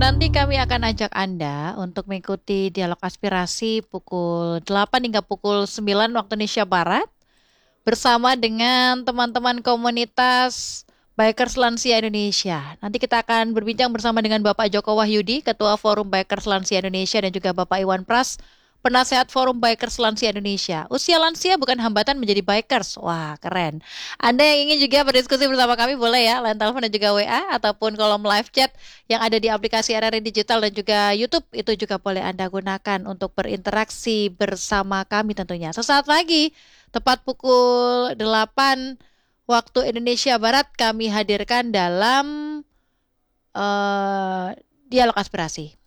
Nanti kami akan ajak Anda untuk mengikuti dialog aspirasi pukul 8 hingga pukul 9 waktu Indonesia Barat bersama dengan teman-teman komunitas Bikers Lansia Indonesia. Nanti kita akan berbincang bersama dengan Bapak Joko Wahyudi, Ketua Forum Bikers Lansia Indonesia, dan juga Bapak Iwan Pras, Penasehat Forum Bikers Lansia Indonesia. Usia lansia bukan hambatan menjadi bikers. Wah, keren. Anda yang ingin juga berdiskusi bersama kami boleh ya, line telepon dan juga WA ataupun kolom live chat yang ada di aplikasi RRI Digital dan juga YouTube. Itu juga boleh Anda gunakan untuk berinteraksi bersama kami tentunya. Sesaat lagi, tepat pukul 8 waktu Indonesia Barat, kami hadirkan dalam dialog aspirasi.